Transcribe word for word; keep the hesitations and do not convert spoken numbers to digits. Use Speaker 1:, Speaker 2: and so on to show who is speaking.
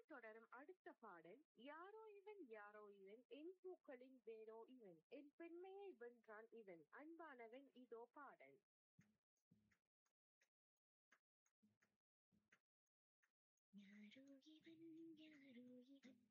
Speaker 1: தொடரும் அடுத்த பாடல் யாரோ இவன் யாரோ இவன் என் பூக்களின் வேரோ இவன் என் பெண்மையை வென்றான் இவன் அன்பானவன் இதோ பாடல்.
Speaker 2: யாரோ இவன் யாரோ இவன்